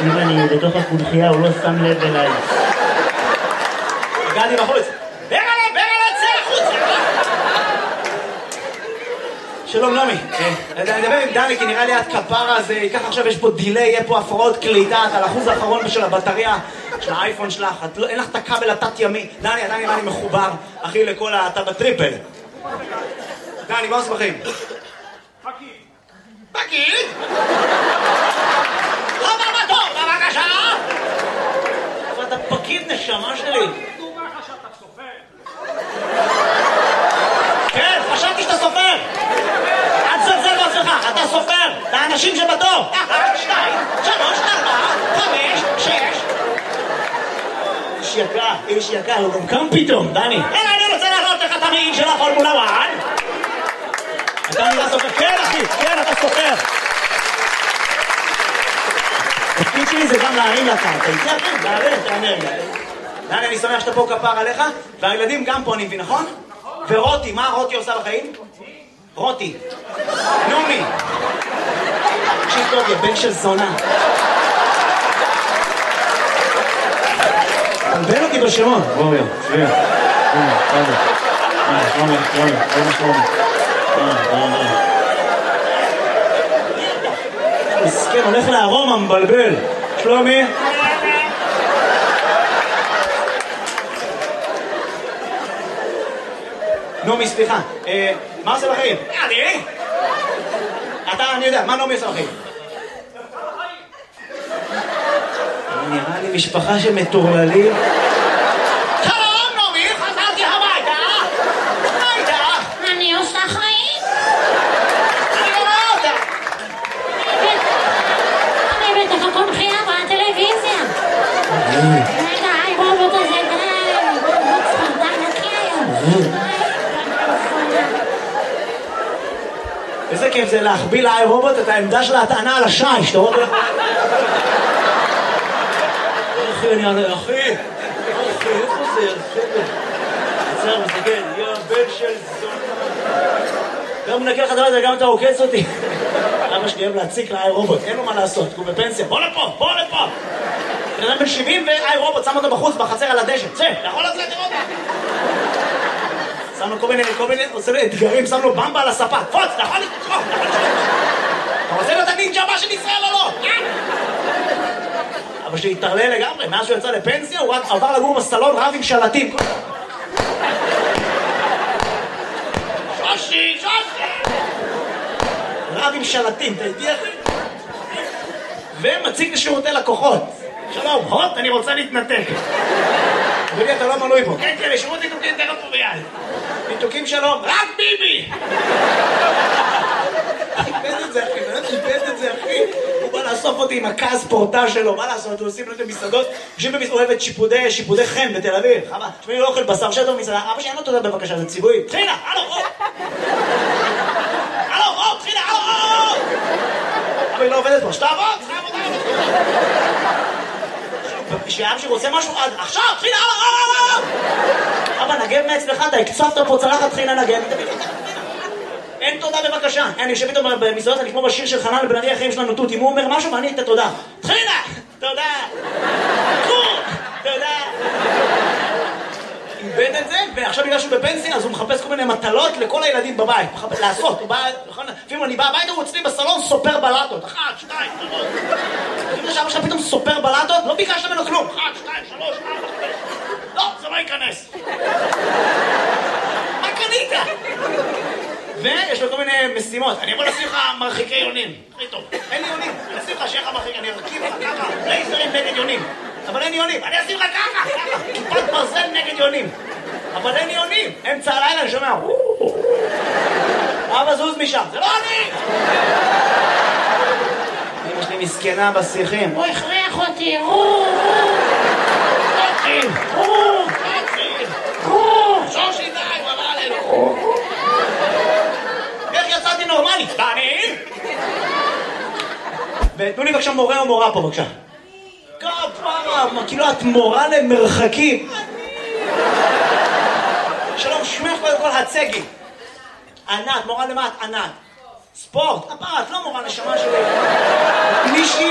אם אני בתוך הקונחייה, הוא לא שם לב אליי. הגעתי בחוץ. ברלה, צא החוץ! שלום נעמי. אני מדבר עם דני כי נראה לי את כפרה הזה, ככה עכשיו יש פה דילי, יהיה פה הפרעות קליטה, את על האחוז האחרון של הבטריה של האייפון שלך, אין לך את הכבל התת ימי. דני, עדיין נראה לי מחובר, אחי, לכל אתה בטריפל. דני, מה עושים בחיים? פקיד? הבא בתור, בבקשה! אבל אתה פקיד נשמה שלי. דומה לך שאתה סופר. כן, חשבתי שאתה סופר. אל תזלזל בעצמך, אתה סופר. את האנשים שבתור. 1, 2, 3, 4, 5, 6. איש יקר, הוא גם קם פתאום, דני. אני רוצה להראות לך את המעיל של הפורמולה 1. אתה נראה סופר. כן, אחי, כן, אתה סופר. התפקיד שלי זה גם להרים לקרקע. איתי אחי, להרים את האנרגיה. דני, אני שמח שאתה פה כפר עליך, והילדים גם פה, אני מבין, נכון? ורותי, מה רותי עושה בחיים? רותי. נעמי. תקשיב טוב, יא בן של זונה. תלבן אותי בשמות. בואו, שביע. שלומי. מסכן, הולך לארומה, מבלבל. שלומי. נעמי, סליחה. מה עושה בחיים? אני יודע, מה נעמי עושה בחיים? נראה לי משפחה שמטורללים. שלום, נעמי, חזרתי הביתה. מה איתך? אני עושה חיים. אני לא רואה אותה. אני בתוך הקונחייה בטלוויזיה. רגע, הרובוט הזה די. רובוט די נקי היום. איזה כיף זה להחביא לאיי-רובוט את העמדה של ההטענה על השי, שאתה רואה? אחי, איפה זה? עצר, מסתכל, יא בן של זונה. גם מנקה לך דבר הזה, גם אתה עוקץ אותי. אבא שלי אוהב להציק לאיי-רובוט, אין לו מה לעשות, הוא בפנסיה. בוא לפה! בן אדם בן 70 ואיי-רובוט, שם אותו בחוץ, בחצר על הדשא. צא, אתה יכול לצאת לראות? שמנו כל מיני, עושה לו אתגרים, שם לו במבה על הספה. פוץ, אתה יכול לתקוף, אתה רוצה להיות הנינג'ה הבא של ישראל או לא? אבא שלי התערלל לגמרי, מאז שהוא יצא לפנסיה, הוא רק עבר לגור בסלון, רב עם שלטים. שושי! רב עם שלטים, אתה איתי אחי? ומציג לשירותי לקוחות. שלום, הוט, אני רוצה להתנתק. אדוני, אתה לא מנוי פה. כן, לשירות ניתוקים תכף פה ביד. ניתוקים שלום, רק ביבי! איבד את זה, אחי. הוא בא לאסוף אותי עם הכעס פורטה שלו, מה לעשות? הוא עושים לו את המסעדות. הוא אוהב את שיפודי חן בתל אביב. חבל, תשמעי, לא אוכל בשר שטוב מסעדה. אבא שאין לו תודה בבקשה, זה ציווי. תחילה, הלו, תחילה, אבל היא לא עובדת פה, שתעבוד, כשאבא שרוצה משהו, עכשיו, תחילה, אבא, נגן מעצמך, אתה הקצפת פה צלחת, תחילה נגן. אין תודה בבקשה. אני יושב איתו במסעדות, אני כמו בשיר של חנן לבן ארי, החיים שלנו תות, אם הוא אומר משהו ואני את התודה. תחילה, תודה. תודה. איבד את זה, ועכשיו בגלל שהוא בפנסיה, אז הוא מחפש כל מיני מטלות לכל הילדים בבית. לעשות, הוא בא, לפעמים אני בא הביתה, הוא אצלי בסלון סופר בלטות. 1, 2, 3. לפעמים זה שאבא שלך פתאום סופר בלטות, לא ביקשת ממנו כלום. 1, 2, 3, 4, 5. לא, זה לא ייכנס. מה קנית? ויש לו כל מיני משימות. אני יכול לשים לך מרחיקי יונים. הכי טוב. אין לי יונים. אני אשים לך שיהיה לך מרחיק, אני ארכיב לך ככה. לייזרים נגד יונים. אבל אין יונים. אני אשים לך ככה. כיפת ברזל נגד יונים. אבל אין יונים. אמצע הלילה אני שומע. אבא זוז משם. זה לא אני! אמא שלי מסכנה בשיחים. הוא הכריח אותי. שושי די, הוא עבר עלינו. איך יצאתי נורמלי? דני? ותנו לי בבקשה מורה או מורה פה בבקשה. כפרה, כאילו את מורה למרחקים. שלום, שמך קודם כל הצגי. ענת, מורה למה את? ענת. ספורט, את לא מורה נשמה שלי. מישהי